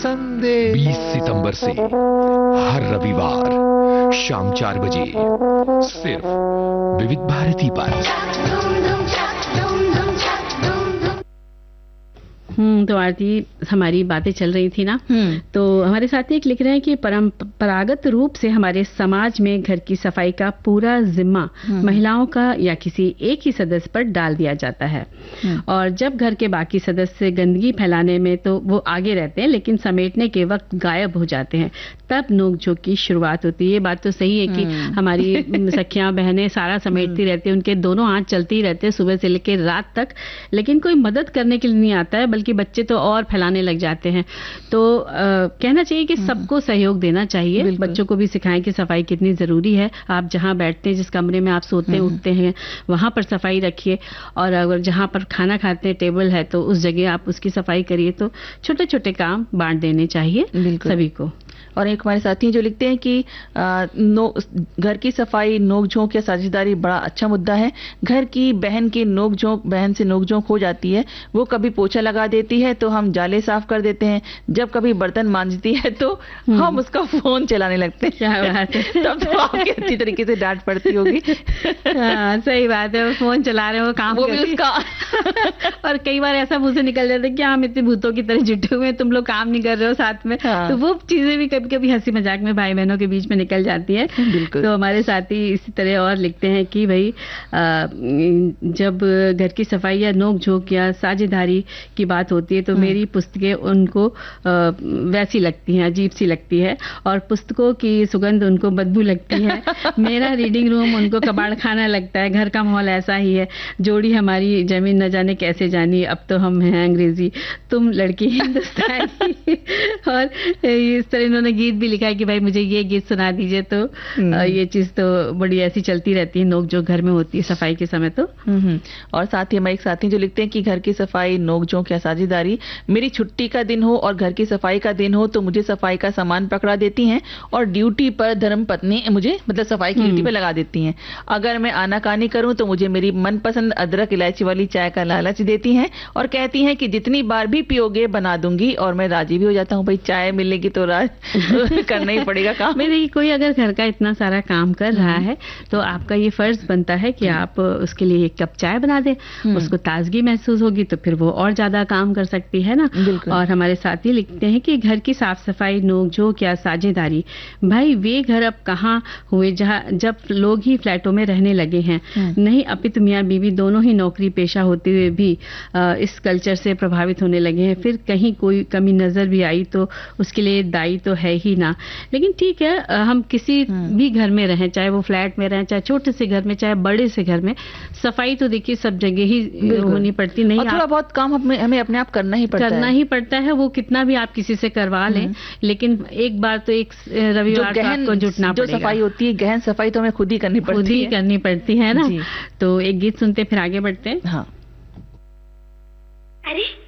संदेश 20 सितंबर से हर रविवार शाम 4 बजे सिर्फ विविध भारती पर। तो आरती, हमारी बातें चल रही थी ना, तो हमारे साथी एक लिख रहे हैं कि परंपरागत रूप से हमारे समाज में घर की सफाई का पूरा जिम्मा महिलाओं का या किसी एक ही सदस्य पर डाल दिया जाता है। और जब घर के बाकी सदस्य गंदगी फैलाने में तो वो आगे रहते हैं, लेकिन समेटने के वक्त गायब हो जाते हैं, तब नोकझोंक की शुरुआत होती है। ये बात तो सही है कि हमारी सखियां बहनें सारा समेटती रहती है, उनके दोनों हाथ चलते ही रहते हैं सुबह से लेकर रात तक, लेकिन कोई मदद करने के लिए नहीं आता है, बल्कि बच्चे तो और फैलाने लग जाते हैं। तो कहना चाहिए कि सबको सहयोग देना चाहिए, बच्चों को भी सिखाएं कि सफाई कितनी जरूरी है। आप जहां बैठते हैं, जिस कमरे में आप सोते उठते हैं, वहां पर सफाई रखिए, और अगर जहां पर खाना खाते हैं टेबल है तो उस जगह आप उसकी सफाई करिए। तो छोटे छोटे काम बांट देने चाहिए सभी को। और एक हमारे साथी जो लिखते हैं कि घर की सफाई नोकझोंक या साझेदारी बड़ा अच्छा मुद्दा है। घर की बहन से नोकझोंक हो जाती है, वो कभी पोछा लगा देती है तो हम जाले साफ कर देते हैं, जब कभी बर्तन मांजती है तो हम उसका फोन चलाने लगते हैं। क्या बात है। तब तो आपकी अच्छी तरीके से डांट पड़ती होगी। सही बात है, वो फोन चला रहे हो, काम वो भी उसका और कई बार ऐसा मुंह से निकल जाता है कि हम इतने भूतों की तरह जुटे हुए हैं, तुम लोग काम नहीं कर रहे हो साथ में। तो वो चीजें भी कभी हंसी मजाक में भाई बहनों के बीच में निकल जाती है। तो हमारे साथी इसी तरह और लिखते हैं कि भाई जब घर की सफाई या नोक-झोंक या साझेदारी की बात होती है तो मेरी पुस्तकें उनको वैसी लगती हैं, अजीब सी लगती है, और पुस्तकों की सुगंध उनको बदबू लगती है। मेरा रीडिंग रूम उनको कबाड़ खाना लगता है। घर का माहौल ऐसा ही है। जोड़ी हमारी जमीन न जाने कैसे जानी, अब तो हम हैं अंग्रेजी, तुम लड़की हिंदुस्तानी। और इस तरह इन्होंने गीत भी लिखा है कि भाई मुझे ये गीत सुना दीजिए। तो ये चीज तो बड़ी ऐसी चलती रहती है, नोक जो घर में होती है सफाई के समय। तो और साथ ही हमारे एक साथी जो लिखते हैं कि घर की सफाई नोक झोंक या साझेदारी, मेरी छुट्टी का दिन हो और घर की सफाई का दिन हो तो मुझे सफाई का सामान पकड़ा देती हैं, और ड्यूटी पर धर्मपत्नी मुझे मतलब सफाई की ड्यूटी पर लगा देती हैं। अगर मैं आनाकानी करूं तो मुझे मेरी मनपसंद अदरक इलायची वाली चाय का लालच देती हैं और कहती हैं कि जितनी बार भी पियोगे बना दूंगी, और मैं राजी भी हो जाता हूं। भाई चाय मिलेगी तो करना ही पड़ेगा काम। मेरे कोई अगर घर का इतना सारा काम कर रहा है तो आपका ये फर्ज बनता है कि आप उसके लिए एक कप चाय बना दें, उसको ताजगी महसूस होगी तो फिर वो और ज्यादा काम कर सकती है ना। और हमारे साथी लिखते हैं कि घर की साफ सफाई नोक-झोंक या साझेदारी, भाई वे घर अब कहाँ हुए जब लोग ही फ्लैटों में रहने लगे हैं। नहीं, अपितु मियां बीवी दोनों ही नौकरी पेशा होते हुए भी इस कल्चर से प्रभावित होने लगे हैं। फिर कहीं कोई कमी नजर भी आई तो उसके लिए दायी तो है ही ना। लेकिन ठीक है, हम किसी भी घर में रहें, चाहे वो फ्लैट में रहें, चाहे छोटे से घर में, चाहे बड़े से घर में, सफाई तो देखिए सब जगह ही होनी पड़ती। नहीं, थोड़ा बहुत काम हमें अपने आप करना ही पड़ता है। वो कितना भी आप किसी से करवा लें, लेकिन एक बार तो एक रविवार को आपको जुटना पड़ेगा। जो सफाई होती है, गहन सफाई तो हमें खुद ही करनी पड़ती है ना। तो एक गीत सुनते फिर आगे बढ़ते हैं। हाँ। अरे